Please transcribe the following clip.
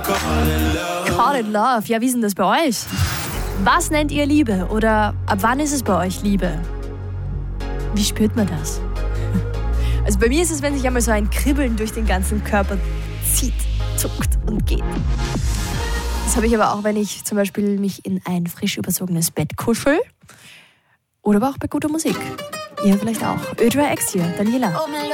Call it love. Ja, wie ist denn das bei euch? Was nennt ihr Liebe? Oder ab wann ist es bei euch Liebe? Wie spürt man das? Also bei mir ist es, wenn sich einmal so ein Kribbeln durch den ganzen Körper zieht, zuckt und geht. Das habe ich aber auch, wenn ich zum Beispiel mich in ein frisch überzogenes Bett kuschel. Oder aber auch bei guter Musik. Ihr vielleicht auch. Ödra X hier, Daniela.